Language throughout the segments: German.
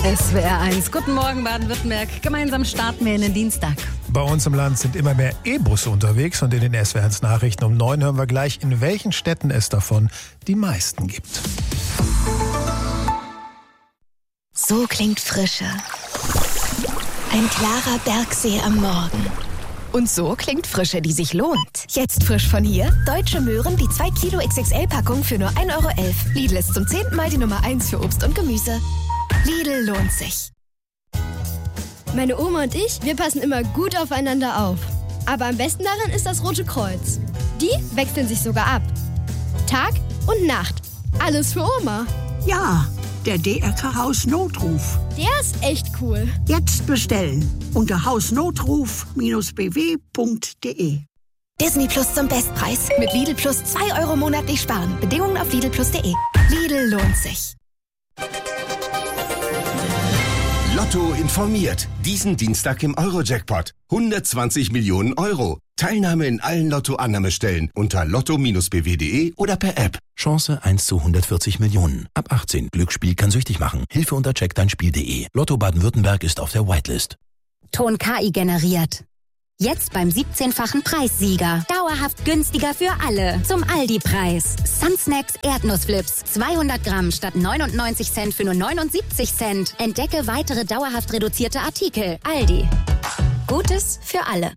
SWR 1. Guten Morgen, Baden-Württemberg. Gemeinsam starten wir in den Dienstag. Bei uns im Land sind immer mehr E-Busse unterwegs und in den SWR 1 Nachrichten um 9 hören wir gleich, in welchen Städten es davon die meisten gibt. So klingt Frische. Ein klarer Bergsee am Morgen. Und so klingt Frische, die sich lohnt. Jetzt frisch von hier: Deutsche Möhren, die 2 Kilo XXL-Packung für nur 1,11 €. Lidl ist zum 10. Mal die Nummer 1 für Obst und Gemüse. Lidl lohnt sich. Meine Oma und ich, wir passen immer gut aufeinander auf. Aber am besten daran ist das Rote Kreuz. Die wechseln sich sogar ab. Tag und Nacht. Alles für Oma. Ja, der DRK Hausnotruf. Der ist echt cool. Jetzt bestellen unter hausnotruf-bw.de. Disney Plus zum Bestpreis. Mit Lidl Plus 2 € monatlich sparen. Bedingungen auf lidlplus.de. Lidl lohnt sich. Lotto informiert. Diesen Dienstag im Euro-Jackpot. 120 Millionen €. Teilnahme in allen Lotto-Annahmestellen unter lotto-bw.de oder per App. Chance 1 zu 140 Millionen. Ab 18. Glücksspiel kann süchtig machen. Hilfe unter checkdeinspiel.de. Lotto Baden-Württemberg ist auf der Whitelist. Ton KI generiert. Jetzt beim 17-fachen Preissieger. Dauerhaft günstiger für alle. Zum Aldi-Preis. Sunsnacks Erdnussflips. 200 Gramm statt 99 Cent für nur 79 Cent. Entdecke weitere dauerhaft reduzierte Artikel. Aldi. Gutes für alle.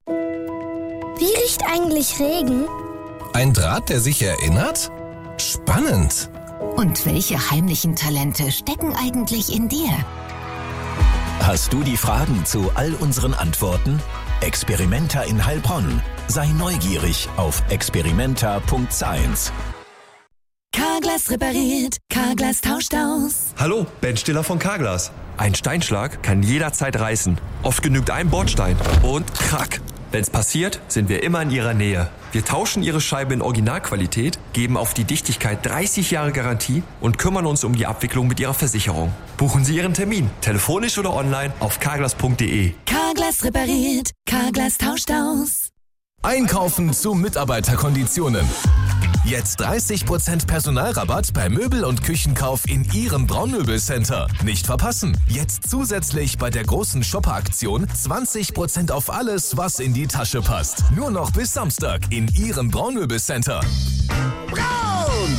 Wie riecht eigentlich Regen? Ein Draht, der sich erinnert? Spannend. Und welche heimlichen Talente stecken eigentlich in dir? Hast du die Fragen zu all unseren Antworten? Experimenta in Heilbronn. Sei neugierig auf experimenta.science. Carglass repariert, Carglass tauscht aus. Hallo, Ben Stiller von Carglass. Ein Steinschlag kann jederzeit reißen. Oft genügt ein Bordstein und krack. Wenn's passiert, sind wir immer in Ihrer Nähe. Wir tauschen Ihre Scheibe in Originalqualität, geben auf die Dichtigkeit 30 Jahre Garantie und kümmern uns um die Abwicklung mit Ihrer Versicherung. Buchen Sie Ihren Termin, telefonisch oder online auf carglass.de. Carglass repariert, Carglass tauscht aus. Einkaufen zu Mitarbeiterkonditionen. Jetzt 30% Personalrabatt bei Möbel- und Küchenkauf in Ihrem Braunmöbelcenter. Nicht verpassen. Jetzt zusätzlich bei der großen Shopper-Aktion 20% auf alles, was in die Tasche passt. Nur noch bis Samstag in Ihrem Braunmöbelcenter. Braun!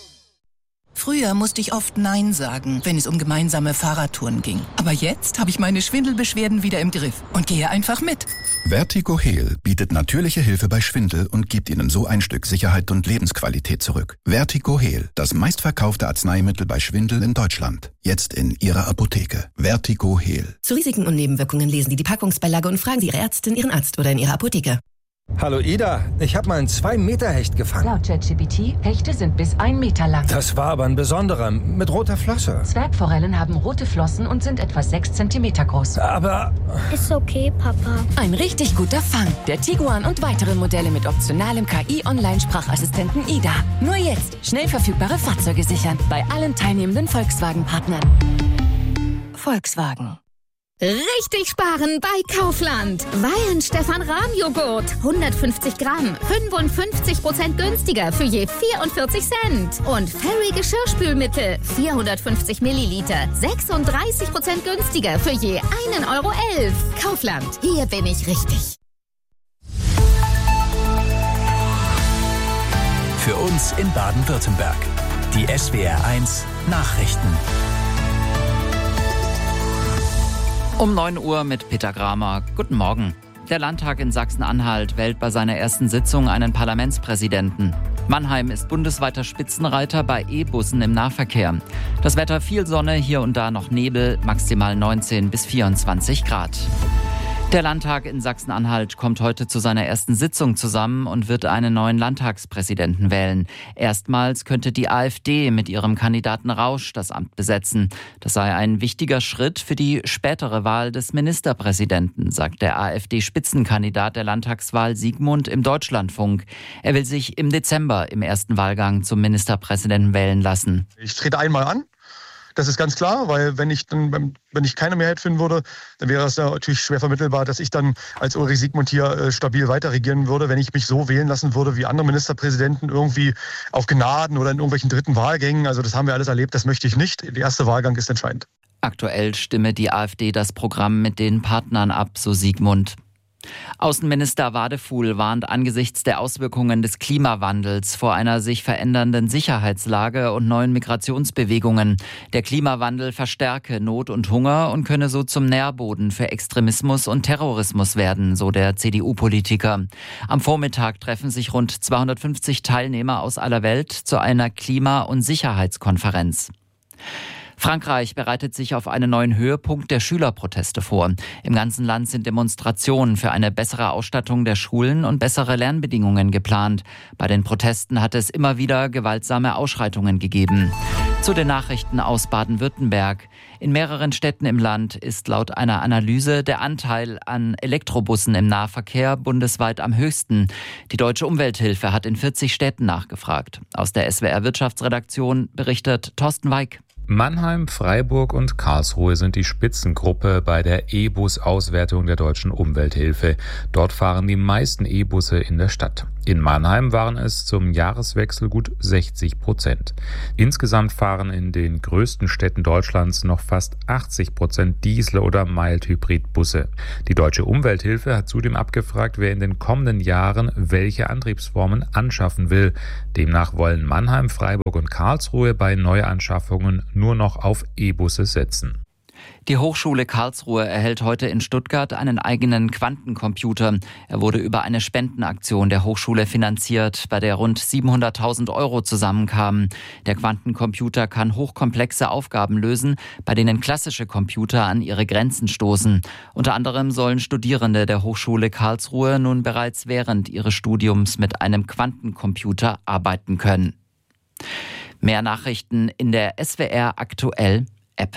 Früher musste ich oft Nein sagen, wenn es um gemeinsame Fahrradtouren ging. Aber jetzt habe ich meine Schwindelbeschwerden wieder im Griff und gehe einfach mit. Vertigo Heal bietet natürliche Hilfe bei Schwindel und gibt Ihnen so ein Stück Sicherheit und Lebensqualität zurück. Vertigo Heal, das meistverkaufte Arzneimittel bei Schwindel in Deutschland. Jetzt in Ihrer Apotheke. Vertigo Heal. Zu Risiken und Nebenwirkungen lesen Sie die Packungsbeilage und fragen Sie Ihre Ärztin, Ihren Arzt oder in Ihrer Apotheke. Hallo Ida, ich habe mal einen 2-Meter-Hecht gefangen. Laut ChatGPT, Hechte sind bis 1 Meter lang. Das war aber ein besonderer, mit roter Flosse. Zwergforellen haben rote Flossen und sind etwa 6 Zentimeter groß. Aber... Ist okay, Papa. Ein richtig guter Fang. Der Tiguan und weitere Modelle mit optionalem KI-Online-Sprachassistenten Ida. Nur jetzt schnell verfügbare Fahrzeuge sichern. Bei allen teilnehmenden Volkswagen-Partnern. Volkswagen. Richtig sparen bei Kaufland. Weihenstephan-Rahm-Joghurt. 150 Gramm. 55% günstiger für je 44 Cent. Und Fairy Geschirrspülmittel. 450 Milliliter. 36% günstiger für je 1,11 €. Kaufland. Hier bin ich richtig. Für uns in Baden-Württemberg. Die SWR 1 Nachrichten. Um 9 Uhr mit Peter Gramer. Guten Morgen. Der Landtag in Sachsen-Anhalt wählt bei seiner ersten Sitzung einen Parlamentspräsidenten. Mannheim ist bundesweiter Spitzenreiter bei E-Bussen im Nahverkehr. Das Wetter: viel Sonne, hier und da noch Nebel, maximal 19 bis 24 Grad. Der Landtag in Sachsen-Anhalt kommt heute zu seiner ersten Sitzung zusammen und wird einen neuen Landtagspräsidenten wählen. Erstmals könnte die AfD mit ihrem Kandidaten Rausch das Amt besetzen. Das sei ein wichtiger Schritt für die spätere Wahl des Ministerpräsidenten, sagt der AfD-Spitzenkandidat der Landtagswahl Siegmund im Deutschlandfunk. Er will sich im Dezember im ersten Wahlgang zum Ministerpräsidenten wählen lassen. Ich trete einmal an. Das ist ganz klar, weil wenn ich keine Mehrheit finden würde, dann wäre es ja natürlich schwer vermittelbar, dass ich dann als Ulrich Siegmund hier stabil weiter regieren würde. Wenn ich mich so wählen lassen würde wie andere Ministerpräsidenten irgendwie auf Gnaden oder in irgendwelchen dritten Wahlgängen, also das haben wir alles erlebt, das möchte ich nicht. Der erste Wahlgang ist entscheidend. Aktuell stimme die AfD das Programm mit den Partnern ab, so Siegmund. Außenminister Wadefuhl warnt angesichts der Auswirkungen des Klimawandels vor einer sich verändernden Sicherheitslage und neuen Migrationsbewegungen. Der Klimawandel verstärke Not und Hunger und könne so zum Nährboden für Extremismus und Terrorismus werden, so der CDU-Politiker. Am Vormittag treffen sich rund 250 Teilnehmer aus aller Welt zu einer Klima- und Sicherheitskonferenz. Frankreich bereitet sich auf einen neuen Höhepunkt der Schülerproteste vor. Im ganzen Land sind Demonstrationen für eine bessere Ausstattung der Schulen und bessere Lernbedingungen geplant. Bei den Protesten hat es immer wieder gewaltsame Ausschreitungen gegeben. Zu den Nachrichten aus Baden-Württemberg. In mehreren Städten im Land ist laut einer Analyse der Anteil an Elektrobussen im Nahverkehr bundesweit am höchsten. Die Deutsche Umwelthilfe hat in 40 Städten nachgefragt. Aus der SWR-Wirtschaftsredaktion berichtet Thorsten Weig. Mannheim, Freiburg und Karlsruhe sind die Spitzengruppe bei der E-Bus-Auswertung der Deutschen Umwelthilfe. Dort fahren die meisten E-Busse in der Stadt. In Mannheim waren es zum Jahreswechsel gut 60%. Insgesamt fahren in den größten Städten Deutschlands noch fast 80% Diesel- oder Mild-Hybrid-Busse. Die Deutsche Umwelthilfe hat zudem abgefragt, wer in den kommenden Jahren welche Antriebsformen anschaffen will. Demnach wollen Mannheim, Freiburg und Karlsruhe bei Neuanschaffungen nur noch auf E-Busse setzen. Die Hochschule Karlsruhe erhält heute in Stuttgart einen eigenen Quantencomputer. Er wurde über eine Spendenaktion der Hochschule finanziert, bei der rund 700.000 € zusammenkamen. Der Quantencomputer kann hochkomplexe Aufgaben lösen, bei denen klassische Computer an ihre Grenzen stoßen. Unter anderem sollen Studierende der Hochschule Karlsruhe nun bereits während ihres Studiums mit einem Quantencomputer arbeiten können. Mehr Nachrichten in der SWR Aktuell App.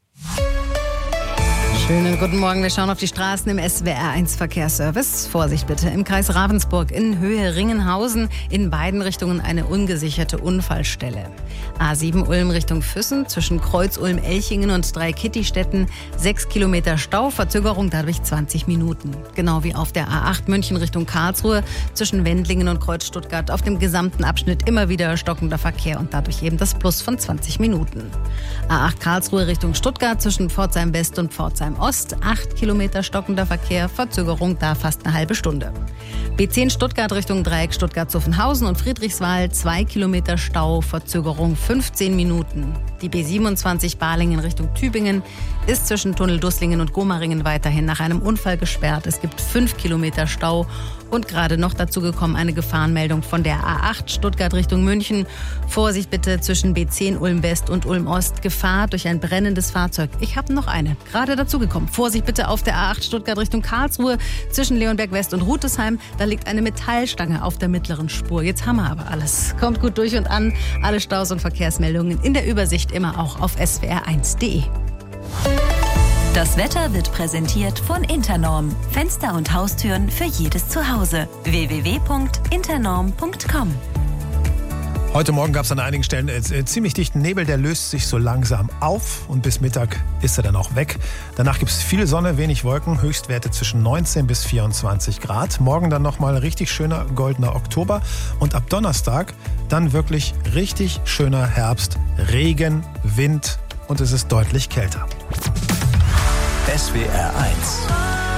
Schönen guten Morgen. Wir schauen auf die Straßen im SWR1 Verkehrsservice. Vorsicht bitte. Im Kreis Ravensburg in Höhe Ringenhausen in beiden Richtungen eine ungesicherte Unfallstelle. A7 Ulm Richtung Füssen zwischen Kreuz Ulm-Elchingen und Dreikittistetten 6 Kilometer Stau, Verzögerung dadurch 20 Minuten. Genau wie auf der A8 München Richtung Karlsruhe zwischen Wendlingen und Kreuz Stuttgart auf dem gesamten Abschnitt immer wieder stockender Verkehr und dadurch eben das Plus von 20 Minuten. A8 Karlsruhe Richtung Stuttgart zwischen Pforzheim West und Pforzheim Ost, 8 Kilometer stockender Verkehr, Verzögerung da fast eine halbe Stunde. B10 Stuttgart Richtung Dreieck Stuttgart-Zuffenhausen und Friedrichswald, 2 Kilometer Stau, Verzögerung 15 Minuten. Die B27 Balingen Richtung Tübingen ist zwischen Tunnel Dusslingen und Gomaringen weiterhin nach einem Unfall gesperrt. Es gibt 5 Kilometer Stau und gerade noch dazu gekommen eine Gefahrenmeldung von der A8 Stuttgart Richtung München. Vorsicht bitte zwischen B10 Ulm West und Ulm Ost. Gefahr durch ein brennendes Fahrzeug. Ich habe noch eine, gerade dazu gekommen. Vorsicht bitte auf der A8 Stuttgart Richtung Karlsruhe zwischen Leonberg West und Rutesheim. Da liegt eine Metallstange auf der mittleren Spur. Jetzt haben wir aber alles. Kommt gut durch und an. Alle Staus und Verkehrsmeldungen in der Übersicht immer auch auf swr1.de. Das Wetter wird präsentiert von Internorm. Fenster und Haustüren für jedes Zuhause. www.internorm.com. Heute Morgen gab es an einigen Stellen ziemlich dichten Nebel, der löst sich so langsam auf und bis Mittag ist er dann auch weg. Danach gibt es viel Sonne, wenig Wolken, Höchstwerte zwischen 19 bis 24 Grad. Morgen dann nochmal richtig schöner goldener Oktober und ab Donnerstag dann wirklich richtig schöner Herbst, Regen, Wind und es ist deutlich kälter. SWR 1.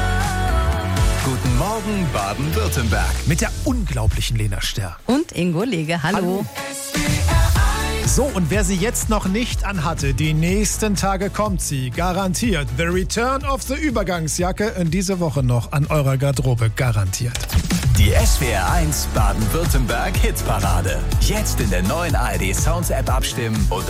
Guten Morgen Baden-Württemberg. Mit der unglaublichen Lena Sterr. Und Ingo Lege, hallo. So, und wer sie jetzt noch nicht anhatte, die nächsten Tage kommt sie, garantiert. The Return of the Übergangsjacke in diese Woche noch an eurer Garderobe, garantiert. Die SWR 1 Baden-Württemberg Hitparade. Jetzt in der neuen ARD Sounds App abstimmen und